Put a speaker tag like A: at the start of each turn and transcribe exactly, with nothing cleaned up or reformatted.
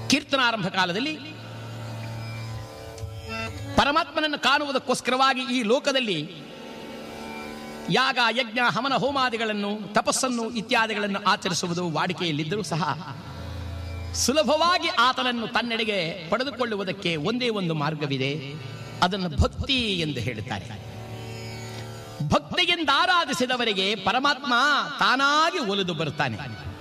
A: ಕೀರ್ತನಾರಂಭ ಕಾಲದಲ್ಲಿ ಪರಮಾತ್ಮನನ್ನು ಕಾಣುವುದಕ್ಕೋಸ್ಕರವಾಗಿ ಈ ಲೋಕದಲ್ಲಿ ಯಾಗ ಯಜ್ಞ ಹವನ ಹೋಮಾದಿಗಳನ್ನು ತಪಸ್ಸನ್ನು ಇತ್ಯಾದಿಗಳನ್ನು ಆಚರಿಸುವುದು ವಾಡಿಕೆಯಲ್ಲಿದ್ದರೂ ಸಹ ಸುಲಭವಾಗಿ ಆತನನ್ನು ತನ್ನೆಡೆಗೆ ಪಡೆದುಕೊಳ್ಳುವುದಕ್ಕೆ ಒಂದೇ ಒಂದು ಮಾರ್ಗವಿದೆ. ಅದನ್ನು ಭಕ್ತಿ ಎಂದು ಹೇಳುತ್ತಾರೆ. ಭಕ್ತಿಯಿಂದ ಆರಾಧಿಸಿದವರಿಗೆ ಪರಮಾತ್ಮ ತಾನಾಗಿ ಒಲಿದು ಬರುತ್ತಾನೆ.